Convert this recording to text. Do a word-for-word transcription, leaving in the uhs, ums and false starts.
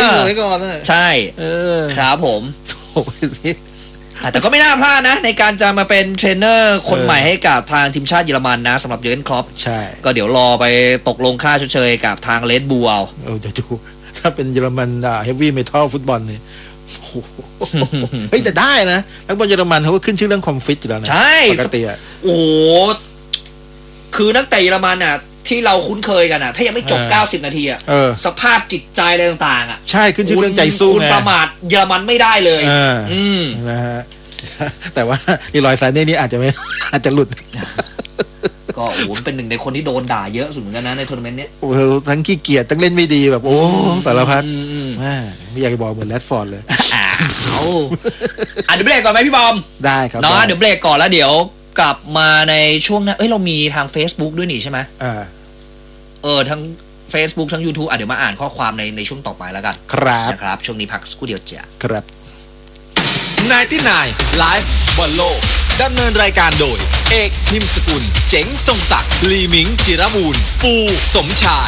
อยู่ไว้ก่อนนะใช่เออครับผมโอ้ยแต่ก็ไม่น่าพลาดนะในการจะมาเป็นเทรนเนอร์คนใหม่ให้กับทางทีมชาติเยอรมันนะสำหรับเยอร์เกนคล็อปใช่ก็เดี๋ยวรอไปตกลงค่าชดเชยกับทางเลดบูลเอาเออจะดูถ้าเป็นเยอรมันอ่าเฮฟวี่เมทัลฟุตบอลเนี่ยเฮ้ยแต่ได้นะนักบอลเยอรมันเขาก็ขึ้นชื่อเรื่องความฟิตอยู่แล้วนะใช่ปกติอ่ะโอ้คือนักเตะเยอรมันอ่ะที่เราคุ้นเคยกันอ่ะถ้ายังไม่จบเก้าสิบนาทีอ่ะสภาพจิตใจอะไรต่างๆอ่ะใช่ขึ้นชื่อเรื่องใจสู้ไงคุณประมาทเยอรมันไม่ได้เลยอืมนะฮะแต่ว่าลีรอยซาเน่นี่อาจจะไม่อาจจะหลุดก็โอ้โหเป็นหนึ่งในคนที่โดนด่าเยอะสุดเหมือนกันนะในทัวร์นาเมนต์นี้โอ้โหทั้งขี้เกียจทั้งเล่นไม่ดีแบบโอ้สารพัดไม่อยากจะบอกเหมือนแรดฟอร์ดเลยเอาอ่ะเดี๋ยวเบรกก่อนไหมพี่บอมได้ครับเนาะเดี๋ยวเบรกก่อนแล้วเดี๋ยวกลับมาในช่วงนั้นเอ้ยเรามีทาง Facebook ด้วยนี่ใช่ไหมอ่าเออทั้ง Facebook ทั้ง YouTube อ่ะเดี๋ยวมาอ่านข้อความในในช่วงต่อไปแล้วกันครับนะครับช่วงนี้พักสักครู่เดียวจ้ะครับไนน์ตี้ไนน์ไลฟ์บอลโลกดำเนินรายการโดยเอกนิมสกุลเจ๋งทรงศักดิ์ลีมิงจิรบูรณ์ปูสมชาย